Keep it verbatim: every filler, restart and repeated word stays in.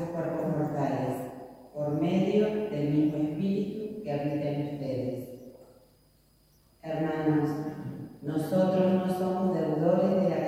sus cuerpos mortales, por medio del mismo Espíritu que habita en ustedes. Hermanos, nosotros no somos deudores de la